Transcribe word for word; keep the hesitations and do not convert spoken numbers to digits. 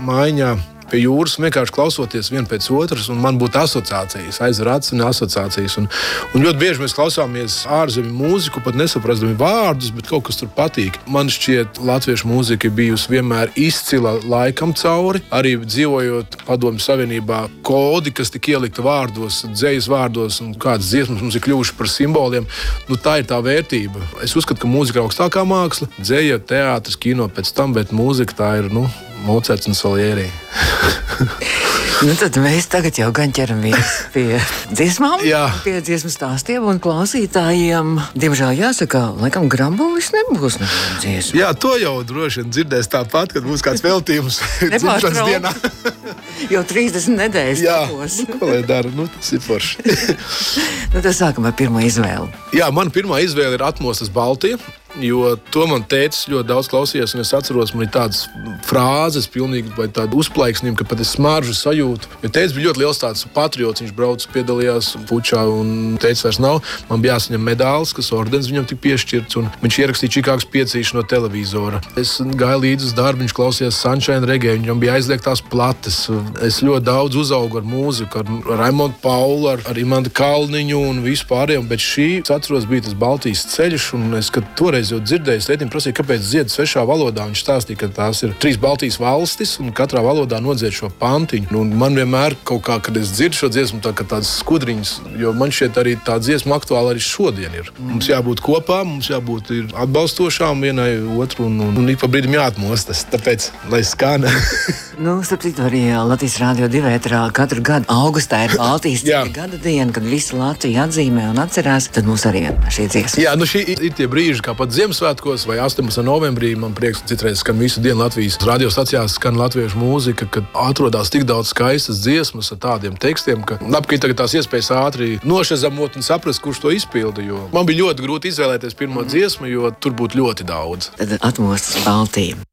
mājiņā pie jūras, vienkārši klausoties vien pēc otras, un man būtu asociācijas, aizver acis un asociācijas. Un, un ļoti bieži mēs klausāmies ārzemju mūziku, pat nesaprastami vārdus, bet kaut kas tur patīk. Man šķiet, latviešu mūzika ir bijusi vienmēr izcila laikam cauri, arī dzīvojot Padomju Savienībā kodi, kas tik ielikta vārdos, dzejas vārdos, un kādas dziesmas mums ir kļuvuši par simboliem. Nu, tā ir tā vērtība. Es uzskatu, ka mūzika ir augstākā māksla, dzeja, teātris, kino pēc tam, bet mūzika tā ir, nu, Mocarts un Salieri. Nu, tad mēs tagad jau gan ķeramies pie dziesmām, Jā. pie dziesmu stāstiem un klausītājiem. Diemžēl jāsaka, laikam Grambulis nebūs neviena dziesma. Jā, to jau droši vien dzirdēs tāpat, kad būs kāds veltījums dzimšanas dienā. Jau trīsdesmit nedēļas Jā, tapos. nu, ko lai dara, nu, tas ir forši. Nu, tad sākam ar pirmo izvēli. Jā, mana pirmā izvēle ir Atmostas Baltija, jo to man tētis ļoti daudz klausījās, un es atceros, man ir tādas frāzes pilnīgi vai tāda uzplaiksnība, ka pat es smaržu sajūtu. Jo tētis bija ļoti liels tāds patriots, viņš brauc, piedalījās pučā, un tētis vairs nav. Man bija jāsaņem medālis, kas ordens viņam tika piešķirts, un viņš ierakstīja Čikāgas piecīšu no televizora. Es gāju līdz uz darbu, viņš klausījās Sunshine Reggae, viņam bija aizliegtās plates. Es ļoti daudz uzaugu ar mūziku, ar Raimondu Paulu, ar, ar Imantu Kalniņu un vispārējiem, bet šī, es atceros, bija tas Baltijas ceļš, un es, kad toreiz jau dzirdēju, tētim prasīja, kāpēc dzied svešā valodā. Viņš stāstīja, ka tās ir trīs Baltijas valstis, un katrā valodā nodzied šo pantiņu. Un man vienmēr kaut kā, kad es dzirdu šo dziesmu, tā kā tādas skudriņas, jo man šķiet arī tā dziesma aktuāla arī šodien ir. Mums jābūt kopā, mums jābūt ir atbalstošām vienai otru, un, un, un ik pa brīdim jāatmostas, tāpēc, lai skana. Nu, starp citu, arī Latvijas Rādio divi ēterā katru gadu augustā ir Baltijas ceļa gada diena, kad visa Latvija atzīmē un atcerās, tad mums arī vienmēr šī dziesma. Jā, nu šī ir tie brīži, kā pat Ziemassvētkos vai astoņpadsmitā novembrī, man prieks, citreiz skan visu dienu Latvijas radiostacijās skan latviešu mūzika, kad atrodas tik daudz skaistas dziesmas ar tādiem tekstiem, ka labi, ka tagad tās iespējas ātri nošezamot un saprast, kurš to izpilda, jo man bija ļoti grūti izvēlēties pirmo dziesmu, jo tur būtu ļoti daudz. Tad Atmostas Baltija.